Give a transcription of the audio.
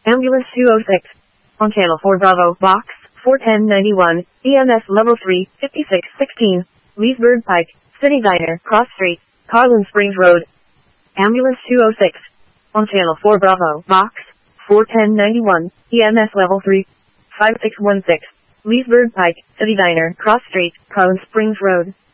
Ambulance 206. On Channel 4 Bravo, Box 41091, EMS Level 3, 5616, Leesburg Pike, City Diner, Cross Street, Carlin Springs Road. Ambulance 206. On Channel 4 Bravo, Box 41091, EMS Level 3, 5616, Leesburg Pike, City Diner, Cross Street, Carlin Springs Road.